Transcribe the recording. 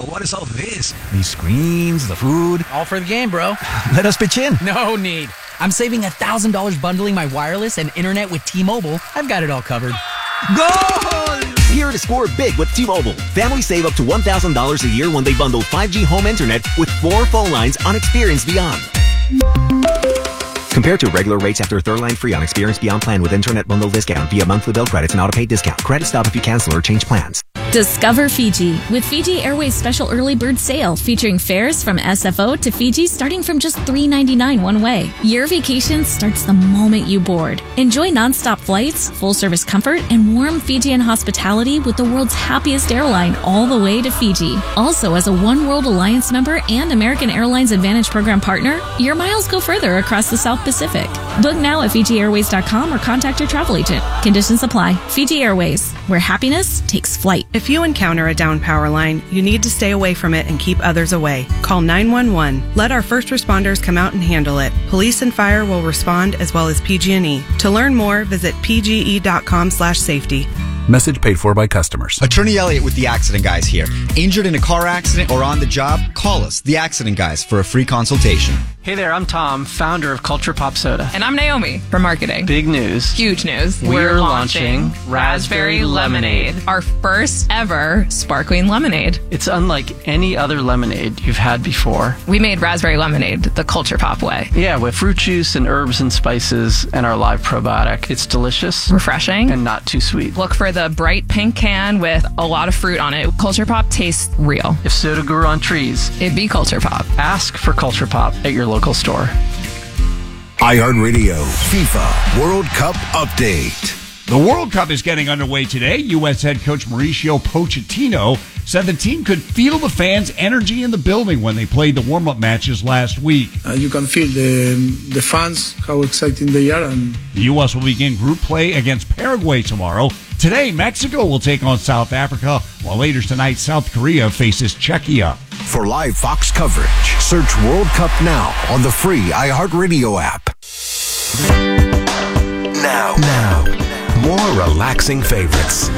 What is all this? These screens, the food. All for the game, bro. Let us pitch in. No need. I'm saving $1,000 bundling my wireless and internet with T-Mobile. I've got it all covered. Goal! Here to score big with T-Mobile. Families save up to $1,000 a year when they bundle 5G home internet with 4 phone lines on Experience Beyond. Compared to regular rates after third line free on Experience Beyond plan with internet bundle discount via monthly bill credits and auto-pay discount. Credit stop if you cancel or change plans. Discover Fiji with Fiji Airways special early bird sale featuring fares from SFO to Fiji starting from just $3.99 one way. Your vacation starts the moment you board. Enjoy nonstop flights, full service comfort, and warm Fijian hospitality with the world's happiest airline all the way to Fiji. Also, as a One World Alliance member and American Airlines Advantage Program partner, your miles go further across the South Pacific. Book now at FijiAirways.com or contact your travel agent. Conditions apply. Fiji Airways, where happiness takes flight. If you encounter a down power line, you need to stay away from it and keep others away. Call 911. Let our first responders come out and handle it. Police and fire will respond as well as PG&E. To learn more, visit pge.com/safety. Message paid for by customers. Attorney Elliott with the Accident Guys here. Injured in a car accident or on the job? Call us, the Accident Guys, for a free consultation. Hey there, I'm Tom, founder of Culture Pop Soda. And I'm Naomi from marketing. Big news. Huge news. We're launching Raspberry Lemonade. Our first ever sparkling lemonade. It's unlike any other lemonade you've had before. We made raspberry lemonade the Culture Pop way. Yeah, with fruit juice and herbs and spices and our live probiotic. It's delicious. Refreshing. And not too sweet. Look for the bright pink can with a lot of fruit on it. Culture Pop tastes real. If soda grew on trees, it'd be Culture Pop. Ask for Culture Pop at your local store. iHeartRadio FIFA World Cup update. The World Cup is getting underway today. U.S. head coach Mauricio Pochettino said the team could feel the fans' energy in the building when they played the warm-up matches last week. You can feel the fans, how exciting they are. And the U.S. will begin group play against Paraguay tomorrow. Today, Mexico will take on South Africa, while later tonight, South Korea faces Czechia. For live Fox coverage, search World Cup now on the free iHeartRadio app. Now, more relaxing favorites.